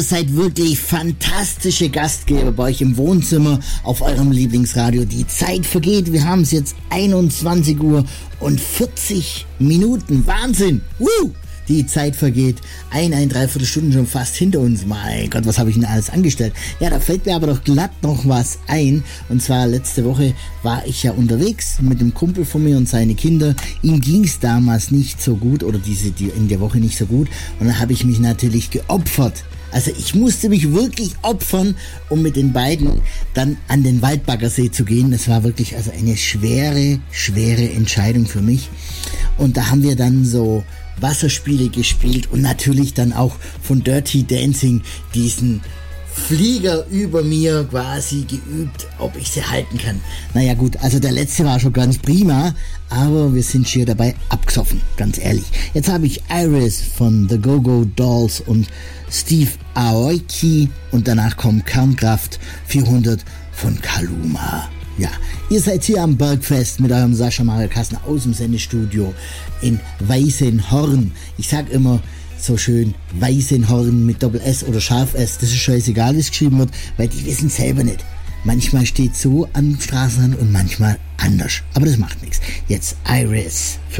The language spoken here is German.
Seid wirklich fantastische Gastgeber bei euch im Wohnzimmer auf eurem Lieblingsradio. Die Zeit vergeht. Wir haben es jetzt 21 Uhr und 40 Minuten. Wahnsinn! Die Zeit vergeht. Eine Dreiviertelstunde schon fast hinter uns. Mein Gott, was habe ich denn alles angestellt? Ja, da fällt mir aber doch glatt noch was ein. Und zwar letzte Woche war ich ja unterwegs mit einem Kumpel von mir und seine Kinder. Ihm ging es damals nicht so gut oder in der Woche nicht so gut. Und dann habe ich mich natürlich geopfert. Also ich musste mich wirklich opfern, um mit den beiden dann an den Waldbaggersee zu gehen. Das war wirklich also eine schwere Entscheidung für mich. Und da haben wir dann so Wasserspiele gespielt und natürlich dann auch von Dirty Dancing diesen Flieger über mir quasi geübt, ob ich sie halten kann. Naja gut, also der letzte war schon ganz prima, aber wir sind hier dabei abgesoffen, ganz ehrlich. Jetzt habe ich Iris von The Go-Go Dolls und Steve Aoki und danach kommt Kernkraft 400 von Kaluma. Ja, ihr seid hier am Bergfest mit eurem Sascha Mario Kassner aus dem Sendestudio in Weißenhorn. Ich sag immer so schön Weißenhorn mit Doppel-S oder Scharf-S. Das ist scheißegal, wie es geschrieben wird, weil die wissen selber nicht. Manchmal steht so am Straßenrand und manchmal anders. Aber das macht nichts. Jetzt Iris.